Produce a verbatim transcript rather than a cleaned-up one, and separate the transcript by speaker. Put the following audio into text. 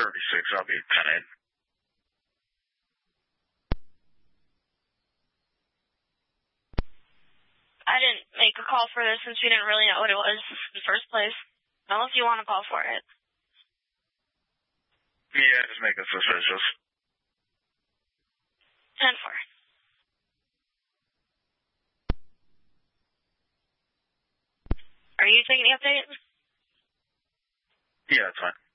Speaker 1: thirty-six. I'll be ten eight.
Speaker 2: I didn't make a call for this since we didn't really know what it was in the first place. Unless you want to call for it.
Speaker 1: Yeah, just make it suspicious.
Speaker 2: ten four. Are you taking the update?
Speaker 1: Yeah, that's fine.